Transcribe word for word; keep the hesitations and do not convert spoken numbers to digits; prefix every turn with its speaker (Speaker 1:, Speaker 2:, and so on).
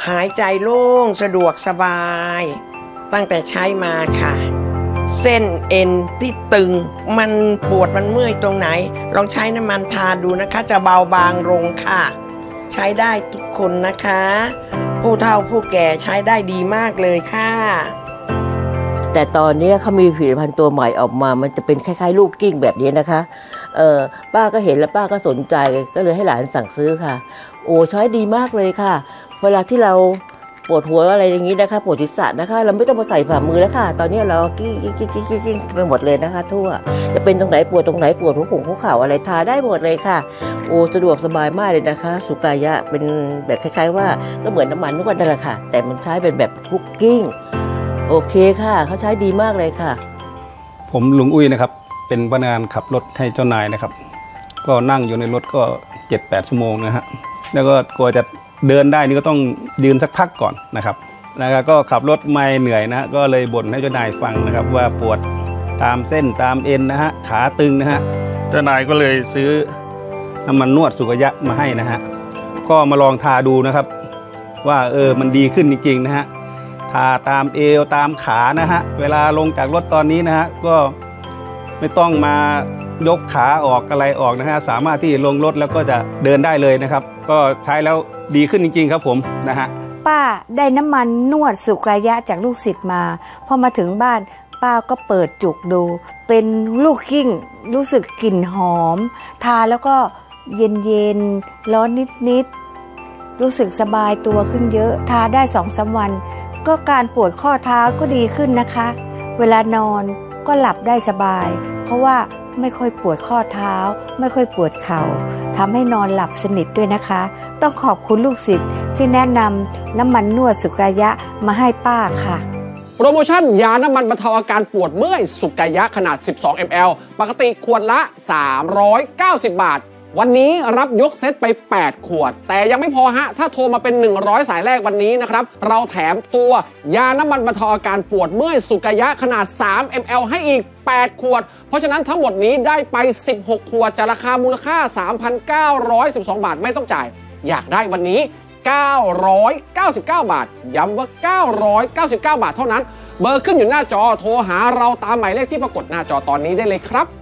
Speaker 1: หายใจโล่งสะดวกสบาย ตั้งแต่ใช้มาค่ะเส้นเอ็นที่ตึงมันปวดมันเมื่อยตรงไหนลองใช้น้ำมันทาดูนะคะจะเบาบางลงค่ะใช้ได้ทุกคนนะคะผู้เฒ่าผู้แก่ใช้ได้ดีมากเลยค่ะ
Speaker 2: แต่ตอนนี้เขามีผลิตภัณฑ์ตัวใหม่ออกมามันจะเป็นคล้ายๆลูกกิ้งแบบนี้นะคะเออป้าก็เห็นแล้วป้าก็สนใจก็เลยให้หลานสั่งซื้อค่ะโอ้ใช้ดีมากเลยค่ะเวลาที่เราปวดหัวอะไรอย่างนี้นะคะปวดศีรษะนะคะเราไม่ต้องมาใส่ฝ่ามือแล้วค่ะตอนนี้เรากิ้งกิ้งกิ้งกิ้งกิ้งไปหมดเลยนะคะทั่วจะเป็นตรงไหนปวดตรงไหนปวดหัวผงหัวเข่าอะไรทาได้หมดเลยค่ะโอ้สะดวกสบายมากเลยนะคะสุกายะเป็นแบบคล้ายๆว่าก็เหมือนน้ำมันนวดนั่นแหละค่ะแต่มันใช้เป็นแบบคุกกิ้งโอเคค่ะเขาใช้ดีมากเลยค่ะ
Speaker 3: ผมลุงอุ้ยนะครับเป็นพนักงานขับรถให้เจ้านายนะครับก็นั่งอยู่ในรถก็ เจ็ดแปด ชั่วโมงนะฮะแล้วก็กลัวจะเดินได้นี่ก็ต้องยืนสักพักก่อนนะครับแล้วก็ขับรถไม่เหนื่อยนะก็เลยบ่นให้เจ้านายฟังนะครับว่าปวดตามเส้นตามเอ็นนะฮะขาตึงนะฮะเจ้านายก็เลยซื้อน้ำมันนวดสุกยะมาให้นะฮะก็มาลองทาดูนะครับว่าเออมันดีขึ้นจริงๆนะฮะทาตามเอวตามขานะฮะเวลาลงจากรถตอนนี้นะฮะก็ไม่ต้องมายกขาออกอะไรออกนะฮะสามารถที่ลงรถแล้วก็จะเดินได้เลยนะครับก็ใช้แล้วดีขึ้นจริงๆครับผมนะฮะ
Speaker 4: ป้าได้น้ำมันนวดสุกายะจากลูกศิษย์มาพอมาถึงบ้านป้าก็เปิดจุกดูเป็นลูกกิ้งรู้สึกกลิ่นหอมทาแล้วก็เย็นๆร้อนนิดๆรู้สึกสบายตัวขึ้นเยอะทาได้ สองสาม วันก็การปวดข้อเท้าก็ดีขึ้นนะคะเวลานอนก็หลับได้สบายเพราะว่าไม่ค่อยปวดข้อเท้าไม่ค่อยปวดเข่าทำให้นอนหลับสนิทด้วยนะคะต้องขอบคุณลูกศิษย์ที่แนะนำน้ำมันนวดสุกายะมาให้ป้าค่ะ
Speaker 5: โปรโมชั่นยาน้ำมันบรรเทาอาการปวดเมื่อยสุกายะขนาด สิบสอง มิลลิลิตร ปกติขวดละ สามร้อยเก้าสิบ บาทวันนี้รับยกเซตไป แปด ขวดแต่ยังไม่พอฮะถ้าโทรมาเป็น หนึ่งร้อย สายแรกวันนี้นะครับเราแถมตัวยาน้ำมันบรรเทาอาการปวดเมื่อยสุกายะขนาด สาม มิลลิลิตร ให้อีก แปด ขวดเพราะฉะนั้นทั้งหมดนี้ได้ไป สิบหก ขวดจากราคามูลค่า สามพันเก้าร้อยสิบสอง บาทไม่ต้องจ่ายอยากได้วันนี้เก้าร้อยเก้าสิบเก้า บาทย้ำว่าเก้าร้อยเก้าสิบเก้า บาทเท่านั้นเบอร์ขึ้นอยู่หน้าจอโทรหาเราตามหมายเลขที่ปรากฏหน้าจอตอนนี้ได้เลยครับ